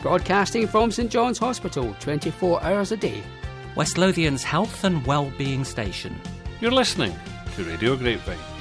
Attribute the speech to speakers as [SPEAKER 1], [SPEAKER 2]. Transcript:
[SPEAKER 1] broadcasting from St John's Hospital 24 hours a day.
[SPEAKER 2] West Lothian's health and well-being station.
[SPEAKER 3] You're listening to Radio Grapevine.